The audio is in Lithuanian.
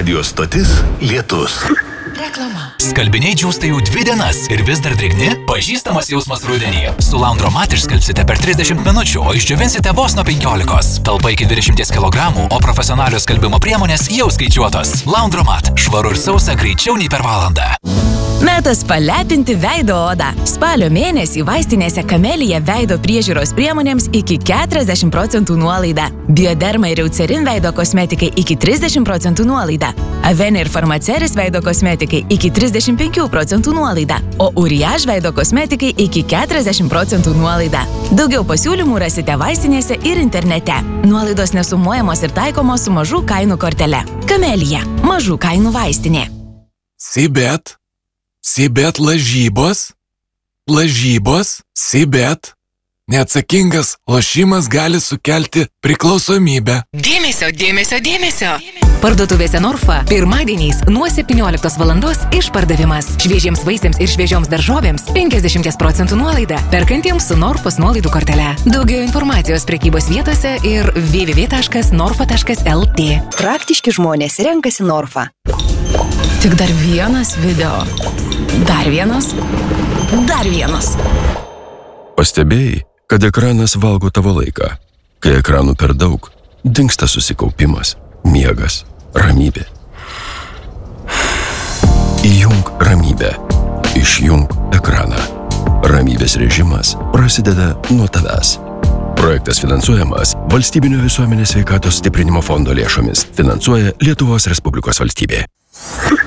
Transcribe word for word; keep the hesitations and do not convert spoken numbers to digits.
Radio stotis Lietus. Reklama. Skalbiniai džiūsta jau dvi dienas ir vis dar drėgni? Pažįstamas jausmas rudenį. Su Laundromat išskalbsite per trisdešimt minučių, o išdžiovinsite vos nuo penkiolikos. Talpa iki dvidešimt kilogramų, o profesionalios skalbimo priemonės jau skaičiuotos. Laundromat. Švaru ir sausa greičiau nei per valandą. Metas palepinti veido odą. Spalio mėnesį vaistinėse Kamelija veido priežiūros priemonėms iki keturiasdešimt procentų nuolaida. Bioderma ir Eucerin veido kosmetikai iki trisdešimt procentų nuolaida. Avene ir Farmaceris veido kosmetikai iki trisdešimt penkių procentų nuolaida. O Uriage veido kosmetikai iki keturiasdešimt procentų nuolaida. Daugiau pasiūlymų rasite vaistinėse ir internete. Nuolaidos nesumuojamos ir taikomos su mažų kainų kortele. Kamelija. Mažų kainų vaistinė. Sibet. Sibet lažybos, lažybos, Sibet. Neatsakingas lošimas gali sukelti priklausomybę. Dėmesio, dėmesio, dėmesio. Parduotuvėse Norfa pirmadieniais nuo septynioliktos valandos išpardavimas. Šviežiems vaisiams ir šviežioms daržovėms penkiasdešimt procentų nuolaida. Perkantiems su Norfos nuolaidų kortele. Daugiau informacijos prekybos vietose ir w w w taškas norfa taškas l t. Praktiški žmonės renkasi Norfa. Tik dar vienas video. Dar vienas. Dar vienas. Pastebėjai, kad ekranas valgo tavo laiką. Kai ekranų per daug, dingsta susikaupimas, miegas, ramybė. Įjunk ramybę. Išjunk ekraną. Ramybės režimas prasideda nuo tavęs. Projektas finansuojamas Valstybinio visuomenės sveikatos stiprinimo fondo lėšomis. Finansuoja Lietuvos Respublikos valstybė.